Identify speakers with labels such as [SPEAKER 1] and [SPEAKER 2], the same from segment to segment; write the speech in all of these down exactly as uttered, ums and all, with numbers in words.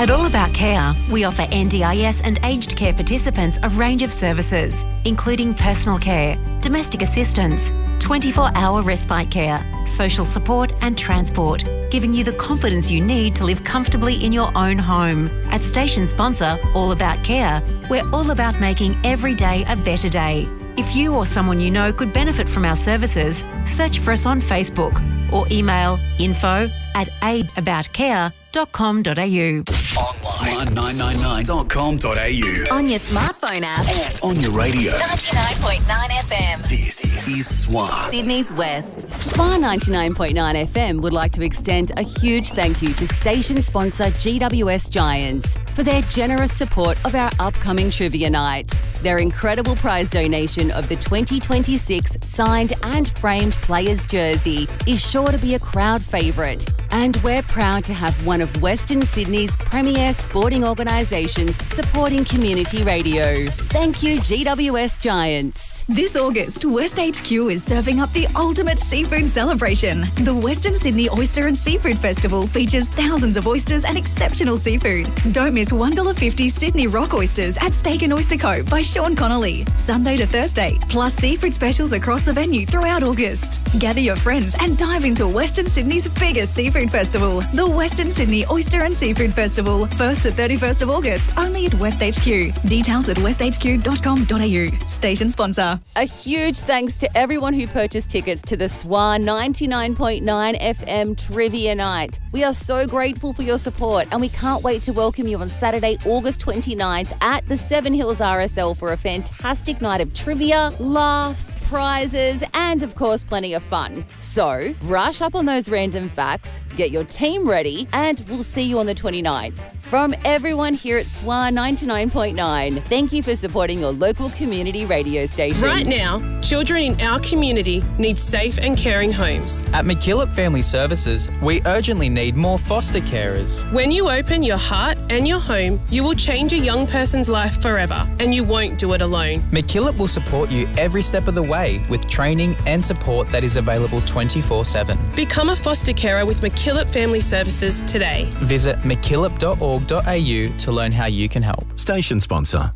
[SPEAKER 1] At All About Care, we offer N D I S and aged care participants a range of services, including personal care, domestic assistance, twenty-four hour respite care, social support and transport, giving you the confidence you need to live comfortably in your own home. At station sponsor All About Care, we're all about making every day a better day. If you or someone you know could benefit from our services, search for us on Facebook or email info at aidaboutcare dot com dot a u.
[SPEAKER 2] Online. nine nine nine dot com dot a u.
[SPEAKER 3] On your smartphone app.
[SPEAKER 2] And on your radio.
[SPEAKER 3] ninety-nine point nine F M.
[SPEAKER 2] This is S W A.
[SPEAKER 3] Sydney's West. S W A ninety-nine point nine F M would like to extend a huge thank you to station sponsor G W S Giants for their generous support of our upcoming trivia night. Their incredible prize donation of the twenty twenty-six signed and framed players' jersey is sure to be a crowd favourite, and we're proud to have one of Western Sydney's premier sporting organisations supporting community radio. Thank you, G W S Giants.
[SPEAKER 4] This August, West H Q is serving up the ultimate seafood celebration. The Western Sydney Oyster and Seafood Festival features thousands of oysters and exceptional seafood. Don't miss one dollar fifty Sydney Rock Oysters at Steak and Oyster Co. by Sean Connolly, Sunday to Thursday, plus seafood specials across the venue throughout August. Gather your friends and dive into Western Sydney's biggest seafood festival, the Western Sydney Oyster and Seafood Festival, first to thirty-first of August, only at West H Q. Details at west h q dot com dot a u. Station sponsor.
[SPEAKER 3] A huge thanks to everyone who purchased tickets to the S W A ninety-nine point nine F M Trivia Night. We are so grateful for your support, and we can't wait to welcome you on Saturday, August twenty-ninth at the Seven Hills R S L for a fantastic night of trivia, laughs, prizes, and of course plenty of fun. So brush up on those random facts, get your team ready, and we'll see you on the twenty-ninth. From everyone here at S W A ninety-nine point nine, thank you for supporting your local community radio station.
[SPEAKER 5] Right now, children in our community need safe and caring homes.
[SPEAKER 6] At McKillop Family Services, we urgently need more foster carers.
[SPEAKER 5] When you open your heart and your home, you will change a young person's life forever, and you won't do it alone.
[SPEAKER 6] McKillop will support you every step of the way with training and support that is available twenty-four seven.
[SPEAKER 5] Become a foster carer with McKillop Family Services today.
[SPEAKER 6] Visit mckillop dot org dot a u to learn how you can help.
[SPEAKER 2] Station sponsor.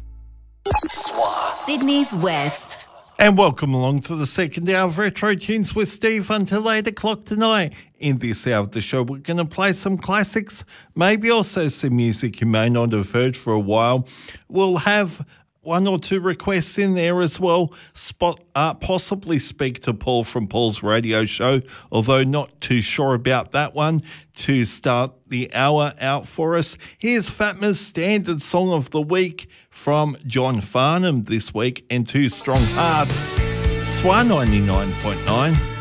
[SPEAKER 2] S W A.
[SPEAKER 3] Sydney's West.
[SPEAKER 7] And welcome along to the second hour of Retro Tunes with Steve until eight o'clock tonight. In this hour of the show, we're going to play some classics, maybe also some music you may not have heard for a while. We'll have one or two requests in there as well. Spot, uh, possibly speak to Paul from Paul's radio show, although not too sure about that one, to start the hour out for us. Here's Fatma's standard song of the week from John Farnham this week, and Two Strong Hearts. S W A ninety-nine point nine.